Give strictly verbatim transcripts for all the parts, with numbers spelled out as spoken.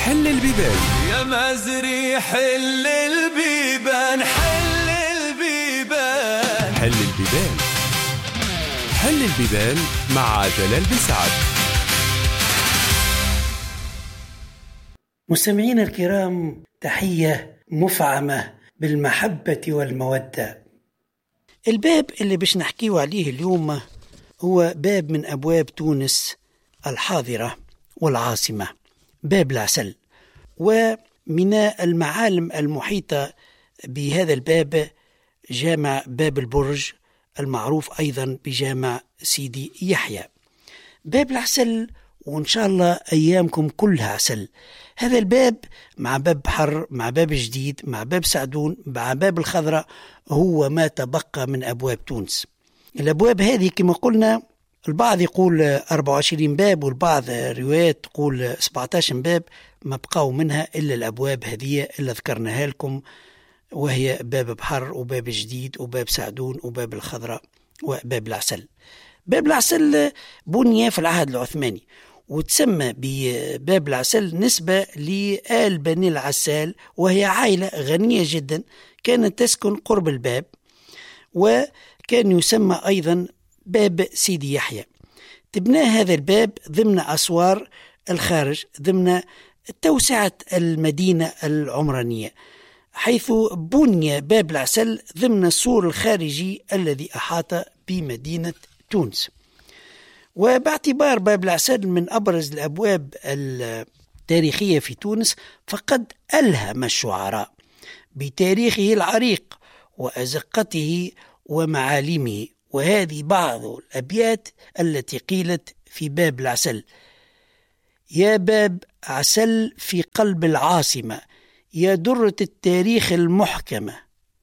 حل البيبان. يا مازري حل البيبان، حل البيبان، حل البيبان. حل البيبان مع جلال بن سعد. مستمعين الكرام، تحية مفعمة بالمحبة والمودة. الباب اللي باش نحكيه عليه اليوم هو باب من أبواب تونس الحاضرة والعاصمة، باب العسل. ومن المعالم المحيطة بهذا الباب جامع باب البرج، المعروف أيضا بجامع سيدي يحيى. باب العسل، وإن شاء الله أيامكم كلها عسل. هذا الباب مع باب بحر، مع باب جديد، مع باب سعدون، مع باب الخضراء، هو ما تبقى من أبواب تونس. الأبواب هذه كما قلنا، البعض يقول أربعة وعشرين باب، والبعض روايات تقول سبعة عشر باب، ما بقاو منها إلا الأبواب هذه اللي ذكرناها لكم، وهي باب بحر وباب جديد وباب سعدون وباب الخضراء وباب العسل. باب العسل بني في العهد العثماني، وتسمى بباب العسل نسبة لآل بني العسال، وهي عائلة غنية جدا كانت تسكن قرب الباب، وكان يسمى أيضا باب سيدي يحيى. تبنى هذا الباب ضمن أسوار الخارج، ضمن توسعة المدينة العمرانية، حيث بني باب العسل ضمن السور الخارجي الذي أحاط بمدينة تونس. وباعتبار باب العسل من أبرز الأبواب التاريخية في تونس، فقد ألهم الشعراء بتاريخه العريق وأزقته ومعالمه. وهذه بعض الأبيات التي قيلت في باب العسل: يا باب عسل في قلب العاصمة، يا درة التاريخ المحكمة،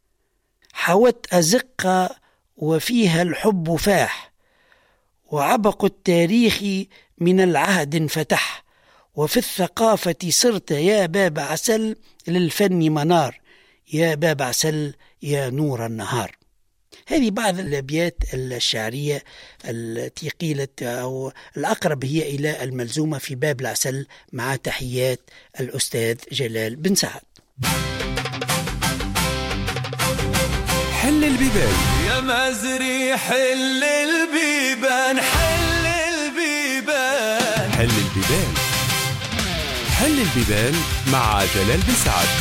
حوت أزقة وفيها الحب فاح، وعبق التاريخ من العهد انفتح، وفي الثقافة صرت يا باب عسل للفن منار، يا باب عسل يا نور النهار. هذه بعض الأبيات الشعرية التي قيلت، أو الأقرب هي إلى الملزومة في باب العسل، مع تحيات الأستاذ جلال بن سعد. حل البيبان. يا مازري حل البيبان، حل البيبان، حل البيبان. حل البيبان مع جلال بن سعد.